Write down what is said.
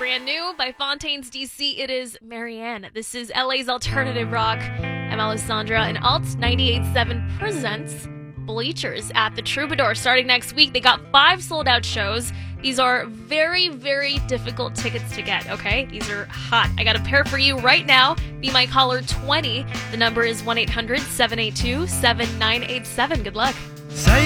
brand new by Fontaines DC. It is Marianne. This is LA's Alternative Rock. I'm Alessandra, and Alt 98.7 presents Bleachers at the Troubadour. Starting next week, they got 5 sold-out shows. These are very, very difficult tickets to get, okay? These are hot. I got a pair for you right now. Be my caller 20. The number is 1-800-782-7987. Good luck. Say